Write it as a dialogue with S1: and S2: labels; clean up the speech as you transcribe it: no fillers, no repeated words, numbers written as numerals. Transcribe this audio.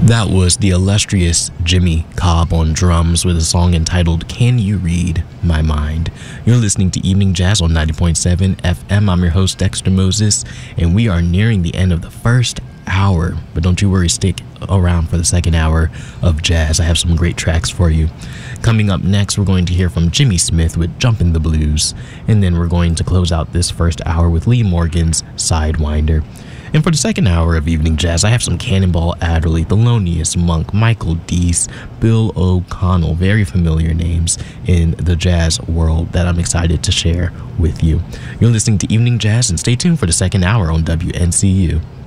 S1: That was the illustrious Jimmy Cobb on drums with a song entitled Can You Read My Mind? You're listening to Evening Jazz on 90.7 FM. I'm your host, Dexter Moses, and we are nearing the end of the first hour. But don't you worry, stick around for the second hour of jazz. I have some great tracks for you. Coming up next, we're going to hear from Jimmy Smith with Jumpin' the Blues, and then we're going to close out this first hour with Lee Morgan's Sidewinder. And for the second hour of Evening Jazz, I have some Cannonball Adderley, Thelonious Monk, Michael Deese, Bill O'Connell, very familiar names in the jazz world that I'm excited to share with you. You're listening to Evening Jazz, and stay tuned for the second hour on WNCU.